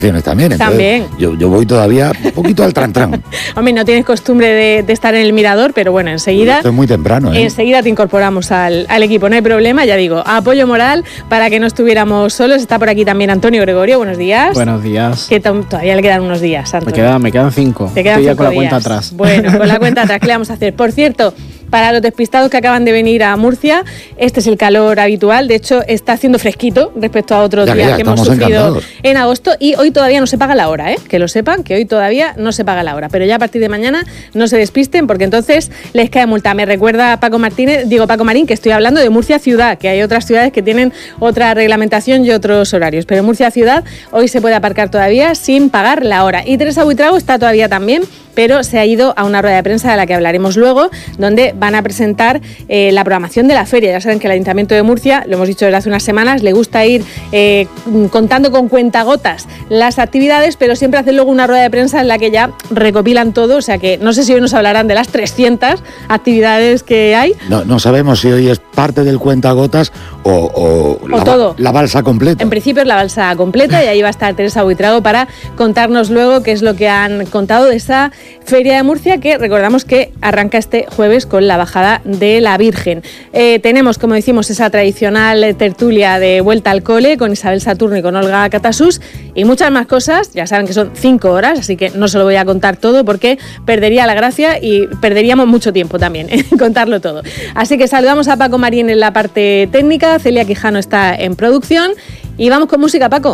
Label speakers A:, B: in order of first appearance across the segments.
A: Tienes también, entonces yo voy todavía un poquito al tran-tran.
B: Hombre, no tienes costumbre de estar en el mirador, pero bueno, enseguida...
A: Esto es muy temprano, ¿eh?
B: Enseguida te incorporamos al equipo, no hay problema, ya digo, apoyo moral para que no estuviéramos solos. Está por aquí también Antonio Gregorio, buenos días.
C: Buenos días.
B: Que todavía le quedan unos días, Antonio.
C: Me quedan 5.
B: Te quedan
C: Estoy
B: 5
C: ya con la
B: días.
C: cuenta atrás.
B: Bueno, con la cuenta atrás, ¿qué le vamos a hacer? Por cierto, para los despistados que acaban de venir a Murcia, este es el calor habitual. De hecho, está haciendo fresquito respecto a otros días que hemos sufrido encantados en agosto. Y hoy todavía no se paga la hora, ¿eh? Que lo sepan, que hoy todavía no se paga la hora. Pero ya a partir de mañana no se despisten, porque entonces les cae multa. Me recuerda Paco Marín, que estoy hablando de Murcia Ciudad, que hay otras ciudades que tienen otra reglamentación y otros horarios. Pero Murcia Ciudad hoy se puede aparcar todavía sin pagar la hora. Y Teresa Buitrago está todavía también, pero se ha ido a una rueda de prensa de la que hablaremos luego, donde van a presentar la programación de la feria. Ya saben que el Ayuntamiento de Murcia, lo hemos dicho desde hace unas semanas, le gusta ir contando con cuentagotas las actividades, pero siempre hacen luego una rueda de prensa en la que ya recopilan todo, o sea que no sé si hoy nos hablarán de las 300 actividades que hay.
A: No sabemos si hoy es parte del cuentagotas o
B: todo.
A: La balsa completa.
B: En principio es la balsa completa y ahí va a estar Teresa Buitrago para contarnos luego qué es lo que han contado de esa Feria de Murcia, que recordamos que arranca este jueves con la bajada de la Virgen. Tenemos, como decimos, esa tradicional tertulia de vuelta al cole con Isabel Saturno y con Olga Catasús y muchas más cosas. Ya saben que son 5 horas, así que no se lo voy a contar todo porque perdería la gracia y perderíamos mucho tiempo también en contarlo todo. Así que saludamos a Paco Marín en la parte técnica, Celia Quijano está en producción y vamos con música, Paco.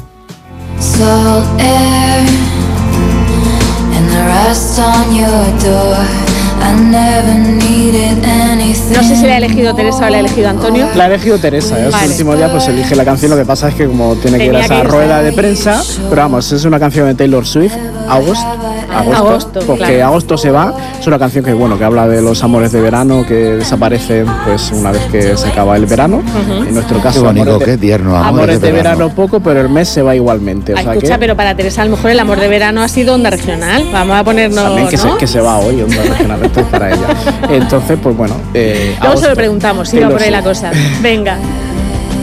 B: No sé si la ha elegido Teresa o la ha elegido Antonio.
C: La ha elegido Teresa, ¿eh? Vale. El último día pues elige la canción, lo que pasa es que como tiene que ir a esa rueda de prensa, pero vamos, es una canción de Taylor Swift, Agosto, porque claro. Agosto se va, es una canción que bueno, que habla de los amores de verano que desaparecen pues una vez que se acaba el verano. En nuestro caso,
A: qué bonito, qué tierno,
C: amores de verano poco, pero el mes se va igualmente.
B: Escucha, pero para Teresa a lo mejor el amor de verano ha sido Onda Regional, vamos a ponernos,
C: también que se va hoy Onda Regional, esto es para ella. Entonces, pues bueno,
B: luego se lo preguntamos, si va por ahí la cosa. Venga.